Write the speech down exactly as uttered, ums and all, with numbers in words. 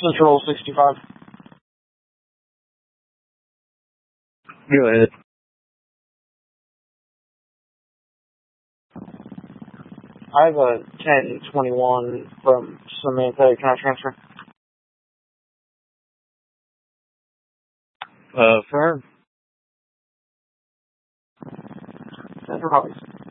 Central sixty-five. Go ahead. I have a ten twenty-one from Samantha. Can I transfer? Uh, firm. Send her copies.